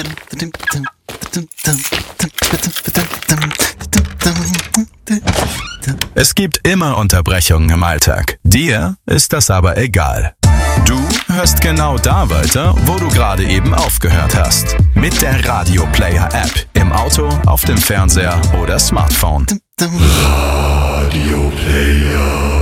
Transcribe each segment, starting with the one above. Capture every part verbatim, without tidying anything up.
Es gibt immer Unterbrechungen im Alltag. Dir ist das aber egal. Du hörst genau da weiter, wo du gerade eben aufgehört hast. Mit der Radio Player App. Im Auto, auf dem Fernseher oder Smartphone. Radio Player.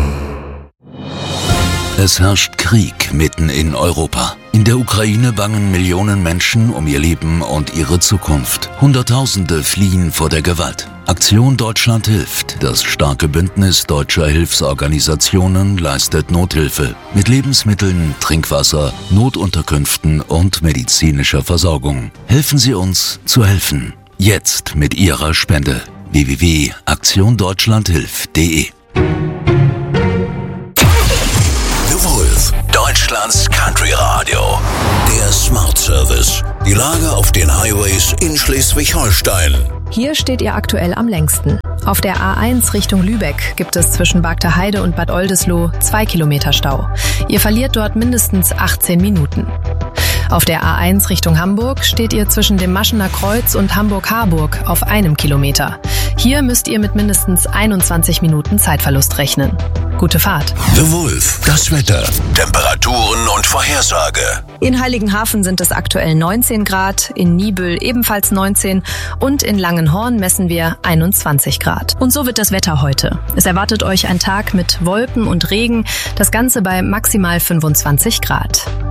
Es herrscht Krieg mitten in Europa. In der Ukraine bangen Millionen Menschen um ihr Leben und ihre Zukunft. Hunderttausende fliehen vor der Gewalt. Aktion Deutschland hilft. Das starke Bündnis deutscher Hilfsorganisationen leistet Nothilfe mit Lebensmitteln, Trinkwasser, Notunterkünften und medizinischer Versorgung. Helfen Sie uns zu helfen. Jetzt mit Ihrer Spende. w w w punkt aktion deutschland hilft punkt de Deutschlands Country Radio. Der Smart Service. Die Lage auf den Highways in Schleswig-Holstein. Hier steht ihr aktuell am längsten. Auf der A eins Richtung Lübeck gibt es zwischen Bagdaheide und Bad Oldesloe zwei Kilometer Stau. Ihr verliert dort mindestens achtzehn Minuten. Auf der A eins Richtung Hamburg steht ihr zwischen dem Maschener Kreuz und Hamburg-Harburg auf einem Kilometer. Hier müsst ihr mit mindestens einundzwanzig Minuten Zeitverlust rechnen. Gute Fahrt. The Wolf, das Wetter, Temperaturen und Vorhersage. In Heiligenhafen sind es aktuell neunzehn Grad, in Niebüll ebenfalls neunzehn und in Langenhorn messen wir einundzwanzig Grad. Und so wird das Wetter heute. Es erwartet euch ein Tag mit Wolken und Regen, das Ganze bei maximal fünfundzwanzig Grad.